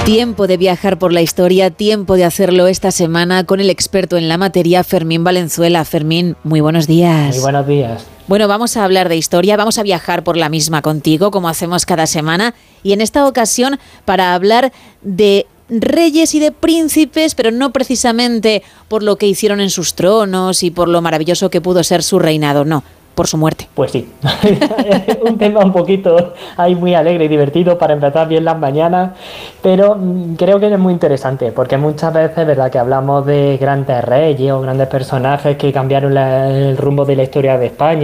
Tiempo de viajar por la historia, tiempo de hacerlo esta semana con el experto en la materia, Fermín Valenzuela. Fermín, muy buenos días. Muy buenos días. Bueno, vamos a hablar de historia, vamos a viajar por la misma contigo, como hacemos cada semana, y en esta ocasión para hablar de reyes y de príncipes, pero no precisamente por lo que hicieron en sus tronos y por lo maravilloso que pudo ser su reinado, no, por su muerte. Pues sí, un tema un poquito ahí muy alegre y divertido para empezar bien las mañanas, pero creo que es muy interesante, porque muchas veces es verdad que hablamos de grandes reyes o grandes personajes que cambiaron el rumbo de la historia de España,